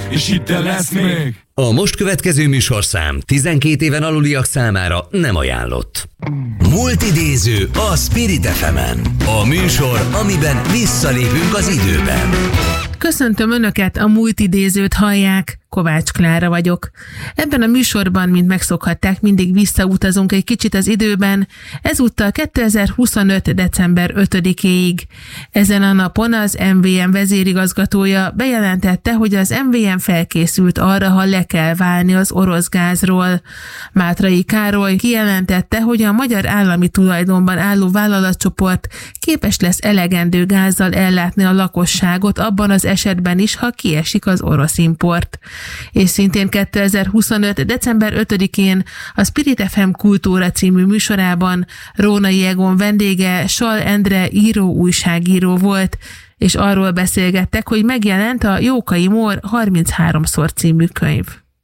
és itt lesz még. A most következő műsorszám 12 éven aluliak számára nem ajánlott. Multidéző a Spirit FM-en. A műsor, amiben visszalépünk az időben. Köszöntöm Önöket, a Multidézőt hallják, Kovács Klára vagyok. Ebben a műsorban, mint megszokhatták, mindig visszautazunk egy kicsit az időben, ezúttal 2025. december 5-éig. Ezen a napon az MVM vezérigazgatója bejelentette, hogy az MVM felkészült arra, ha le kell válni az orosz gázról. Mátrai Károly kijelentette, hogy a magyar állami tulajdonban álló vállalatcsoport képes lesz elegendő gázzal ellátni a lakosságot abban az esetben is, ha kiesik az orosz import. És szintén 2025. december 5-én a Spirit FM Kultúra című műsorában Rónai Egon vendége Sal Endre író-újságíró volt, és arról beszélgettek, hogy megjelent a Jókai Mór 33-szor című könyv.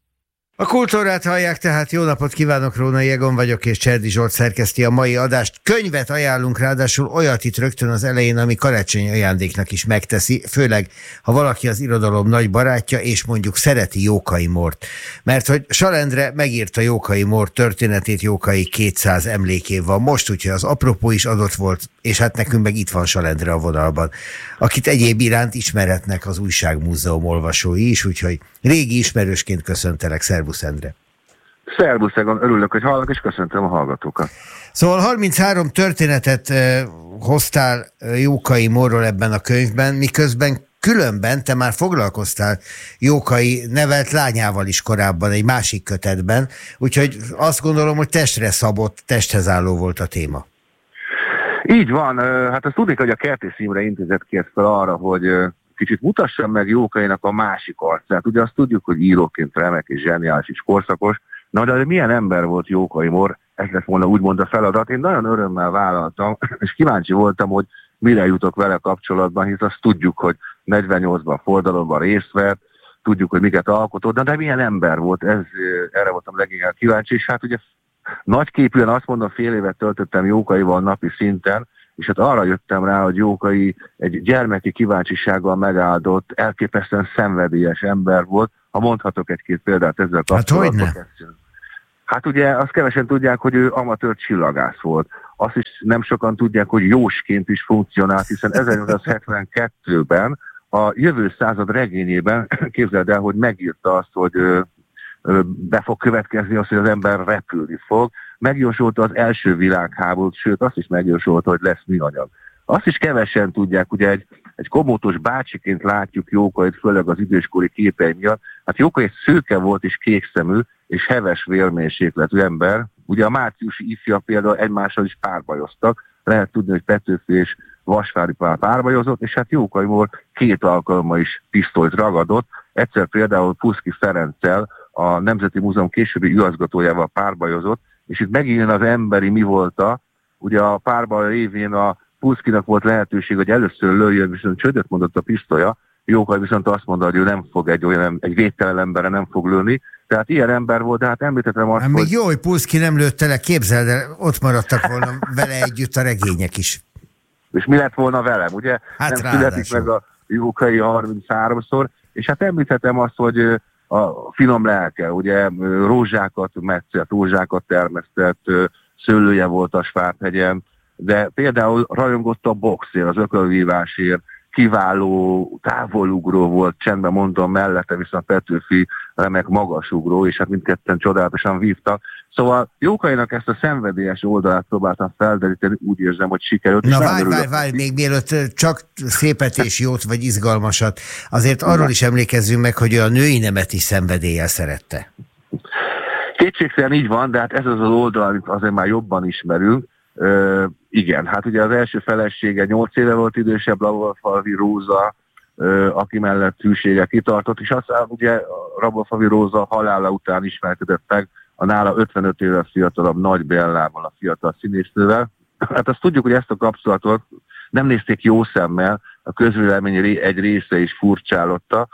A Kultúrát hallják, tehát jó napot kívánok, Rónai Egon vagyok, és Cserdi Zsolt szerkeszti a mai adást. Könyvet ajánlunk, ráadásul olyat itt rögtön az elején, ami karácsonyi ajándéknak is megteszi, főleg ha valaki az irodalom nagy barátja, és mondjuk szereti Jókai Mórt. Mert hogy Sal Endre megírta Jókai Mór történetét, Jókai 200 emlékév van most, úgyhogy az apropó is adott volt, és hát nekünk meg itt van Sal Endre a vonalban, akit egyéb iránt ismerhetnek az Újságmúzeum olvasói is, úgyhogy régi ismerősként köszöntelek. Szervusz, Endre! Szervusz, Egon, örülök, hogy hallok, és köszöntöm a hallgatókat. Szóval 33 történetet hoztál Jókai Mórról ebben a könyvben, miközben különben te már foglalkoztál Jókai nevelt lányával is korábban, egy másik kötetben, úgyhogy azt gondolom, hogy testre szabott, testhez álló volt a téma. Így van, hát azt tudnék, hogy a Kertész Imre Intézet kért fel arra, hogy kicsit mutassam meg Jókainak a másik arcát. Ugye azt tudjuk, hogy íróként remek és zseniális és korszakos, de milyen ember volt Jókai Mór, ez lett volna úgymond a feladat. Én nagyon örömmel vállaltam, és kíváncsi voltam, hogy mire jutok vele kapcsolatban, hisz azt tudjuk, hogy 48-ban forradalomban részt vett, tudjuk, hogy miket alkotott, de milyen ember volt, erre voltam leginkább kíváncsi, és hát ugye nagyképűen azt mondom, fél évet töltöttem Jókaival napi szinten, és hát arra jöttem rá, hogy Jókai egy gyermeki kíváncsisággal megáldott, elképesztően szenvedélyes ember volt. Ha mondhatok egy-két példát ezzel kapcsolatban. Hát ugye azt kevesen tudják, hogy ő amatőr csillagász volt. Azt is nem sokan tudják, hogy jósként is funkcionált, hiszen 1972-ben a Jövő század regényében képzeld el, hogy megírta azt, hogy be fog következni az, hogy az ember repülni fog. Megjósolta az első világháborút, sőt azt is megjósolta, hogy lesz műanyag. Azt is kevesen tudják, ugye egy komótos bácsiként látjuk Jókait, főleg az időskori képei miatt. Hát Jókai egy szőke volt és kékszemű, és heves vérmérsékletű ember. Ugye a márciusi ifjak például egymással is párbajoztak. Lehet tudni, hogy Petőfi és Vasvári Pál párbajozott, és hát Jókai Mór 2 alkalommal is pisztolyt ragadott. Egyszer például Puszki Ferenccel, a Nemzeti Múzeum későbbi igazgatójával párbajozott, és itt megint az emberi mi volta. Ugye a párbaj révén a Puszkinak volt lehetőség, hogy először lőjön, viszont csődöt mondott a pisztolya, Jókai viszont azt mondta, hogy ő nem fog egy védtelen emberre nem fog lőni. Tehát ilyen ember volt, de hát említettem azt, még jó, hogy Puszki nem lőtte le, képzeld el, ott maradtak volna vele együtt a regények is. És mi lett volna velem, ugye? Hát nem születik meg a Jókai 33-szor, és hát említettem azt, hogy a finom lelke, ugye rózsákat metszett, rózsákat termesztett, szőlője volt a Svárthegyen, de például rajongott a boxért, az ökölvívásért, kiváló távolugró volt, csendben mondom, mellette viszont Petőfi remek magasugró, és hát mindketten csodálatosan vívtak. Szóval Jókainak ezt a szenvedélyes oldalát próbáltam felderíteni, úgy érzem, hogy sikerült. Na várj, még mielőtt csak szépet és jót vagy izgalmasat, azért arról is emlékezzünk meg, hogy ő a női nemet is szenvedéllyel szerette. Kétségtelen így van, de hát ez az oldal, amit azért már jobban ismerünk. Igen, hát ugye az első felesége 8 éve volt idősebb, Rabolfalvi Róza, aki mellett hűsége kitartott, és aztán ugye Rabolfalvi Róza halála után ismerkedett meg a nála 55 éve fiatalabb Nagy Bellával, a fiatal színésznővel. Hát azt tudjuk, hogy ezt a kapcsolatot nem nézték jó szemmel, a közvélemény egy része is furcsálotta.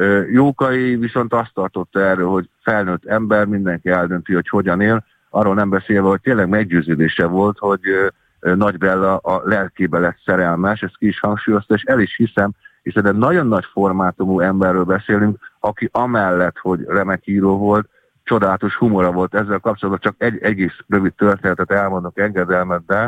Jókai viszont azt tartotta erről, hogy felnőtt ember, mindenki eldönti, hogy hogyan él, arról nem beszélve, hogy tényleg meggyőződése volt, hogy Nagy Bella a lelkébe lett szerelmes, ezt ki is hangsúlyozta, és el is hiszem, hiszen egy nagyon nagy formátumú emberről beszélünk, aki amellett, hogy remek író volt, csodálatos humora volt. Ezzel kapcsolatban csak egy egész rövid történetet elmondok engedelmeddel.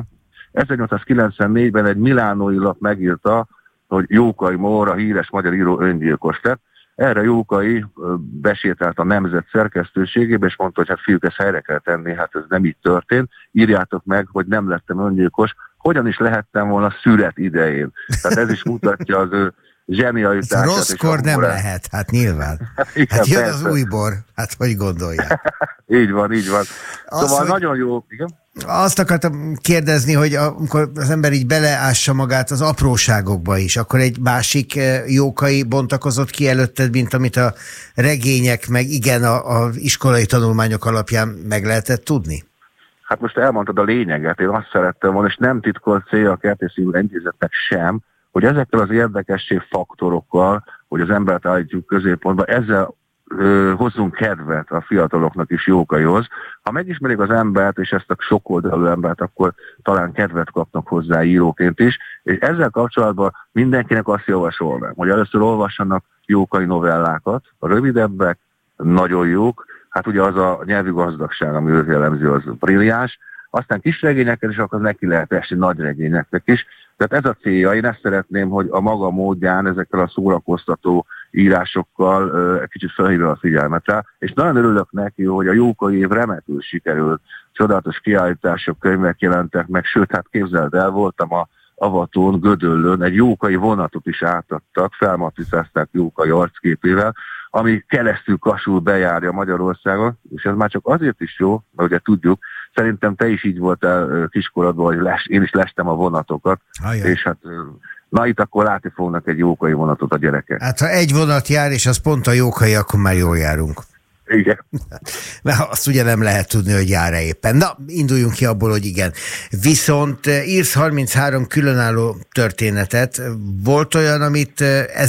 1894-ben egy milánói lap megírta, hogy Jókai Mór, a híres magyar író öngyilkos lett. Erre Jókai besétált a Nemzet szerkesztőségébe, és mondta, hogy hát fiúk, ezt helyre kell tenni, hát ez nem így történt. Írjátok meg, hogy nem lettem öngyilkos, hogyan is lehettem volna szüret idején. Tehát ez is mutatja az ő zsenialitását. Rosszkor nem lehet, hát nyilván. Igen, hát jön persze. az újbor, hát hogy gondolják. Így van. Szóval hogy nagyon jó, igen. Azt akartam kérdezni, hogy amikor az ember így beleássa magát az apróságokba is, akkor egy másik Jókai bontakozott ki előtted, mint amit a regények, meg igen, az iskolai tanulmányok alapján meg lehetett tudni? Hát most elmondtad a lényeget, én azt szerettem volna, és nem titkolt célja a Kertész Imre Intézetnek sem, hogy ezekkel az érdekesség faktorokkal, hogy az embert állítjuk középpontba, ezzel hozzunk kedvet a fiataloknak is Jókaihoz. Ha megismerik az embert, és ezt a sokoldalú embert, akkor talán kedvet kapnak hozzá íróként is, és ezzel kapcsolatban mindenkinek azt javasolnám, hogy először olvassanak Jókai novellákat, a rövidebbek, nagyon jók, hát ugye az a nyelvű gazdagság, ami őt jellemző, az brilliáns, aztán kis regényekkel is akkor neki lehet esni nagy regényeknek is. Tehát ez a célja, én ezt szeretném, hogy a maga módján ezekkel a szórakoztató írásokkal egy kicsit felhívja a figyelmet rá, és nagyon örülök neki, hogy a Jókai év remekül sikerült, csodálatos kiállítások, könyvek jelentek meg, sőt, hát képzeld el, voltam a Avatón, Gödöllőn, egy Jókai vonatot is átadtak, felmatricázták Jókai arcképével, ami keresztül Kasul bejárja Magyarországon, és ez már csak azért is jó, mert ugye tudjuk, szerintem te is így voltál kiskorodban, hogy én is lestem a vonatokat, és hát na itt akkor látni fognak egy Jókai vonatot a gyerekek. Hát ha egy vonat jár, és az pont a Jókai, akkor már jól járunk. Igen. Mert azt ugye nem lehet tudni, hogy jár-e éppen. Na, induljunk ki abból, hogy igen. Viszont írsz 33 különálló történetet. Volt olyan, amit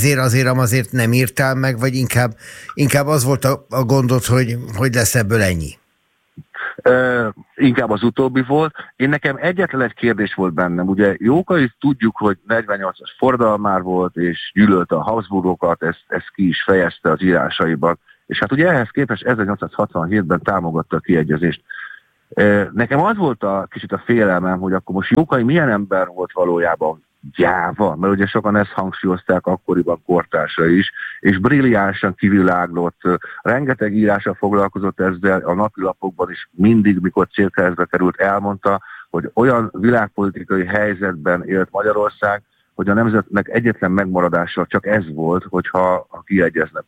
azért nem írtál meg, vagy inkább az volt a gondod, hogy lesz ebből ennyi? Inkább az utóbbi volt. Nekem egyetlen egy kérdés volt bennem. Ugye Jókai tudjuk, hogy 48-as forradalmár volt, és gyűlölte a Habsburgokat, ezt ki is fejezte az írásaiban. És hát ugye ehhez képest 1867-ben támogatta a kiegyezést. Nekem az volt kicsit a félelmem, hogy akkor most Jókai milyen ember volt valójában, gyáva, mert ugye sokan ezt hangsúlyozták akkoriban kortársai is, és brilliánsan kiviláglott, rengeteg írással foglalkozott ezzel, a napilapokban is mindig, mikor célkeresztbe került, elmondta, hogy olyan világpolitikai helyzetben élt Magyarország, hogy a nemzetnek egyetlen megmaradása csak ez volt, hogyha kiegyeznek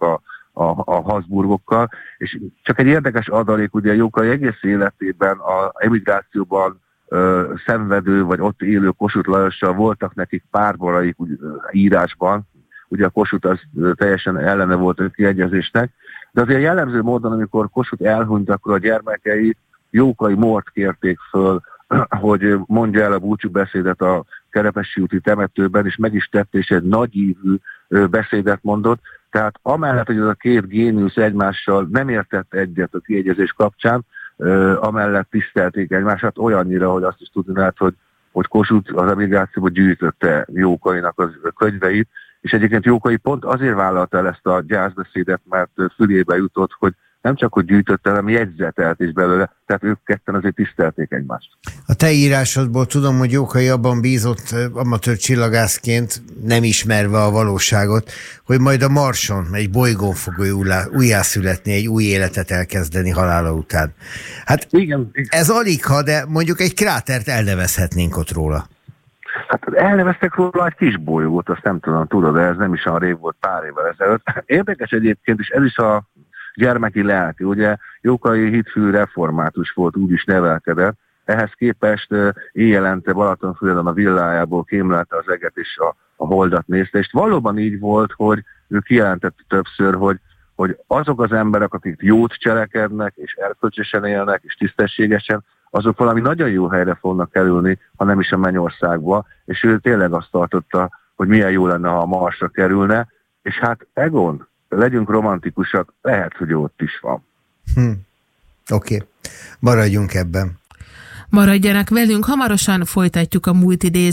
a Habsburgokkal, és csak egy érdekes adalék, ugye Jókai egész életében az emigrációban szenvedő, vagy ott élő Kossuth Lajossal voltak nekik párbarai írásban, ugye a Kossuth az teljesen ellene volt a kiegyezésnek, de azért jellemző módon, amikor Kossuth elhunyt, akkor a gyermekei Jókai Mórt kérték föl, hogy mondja el a búcsúbeszédet a Kerepesi úti temetőben, és meg is tette, és egy nagyívű beszédet mondott. Tehát amellett, hogy ez a két géniusz egymással nem értett egyet a kiegyezés kapcsán, amellett tisztelték egymást, hát olyannyira, hogy azt is tudni lehet, hogy Kossuth az emigrációban gyűjtötte Jókainak az könyveit, és egyébként Jókai pont azért vállalta el ezt a gyászbeszédet, mert fülébe jutott, hogy nem csak, hogy gyűjtötte, hanem jegyzetelt is belőle, tehát ők ketten azért tisztelték egymást. A te írásodból tudom, hogy Jókai abban bízott amatőr csillagászként, nem ismerve a valóságot, hogy majd a Marson, egy bolygón fog újjászületni, egy új életet elkezdeni halála után. Hát igen. Ez aligha, de mondjuk egy krátert elnevezhetnénk ott róla. Hát elneveztek róla egy kis bolygót, azt nem tudom, tudod, de ez nem is olyan rég volt, pár évvel ezelőtt. Érdekes egyébként, és ez is a gyermeki lelki. Ugye Jókai hitfű református volt, úgy is nevelkedett. Ehhez képest éjjelente Balatonfüreden a villájából kémlelte az eget és a holdat nézte. És valóban így volt, hogy ő kijelentette többször, hogy azok az emberek, akik jót cselekednek, és erkölcsösen élnek, és tisztességesen, azok valami nagyon jó helyre fognak kerülni, ha nem is a mennyországba. És ő tényleg azt tartotta, hogy milyen jó lenne, ha a Marsra kerülne. És hát Egon, legyünk romantikusak, lehet, hogy ott is van. Oké. Maradjunk ebben. Maradjanak velünk, hamarosan folytatjuk a múlt idézőt.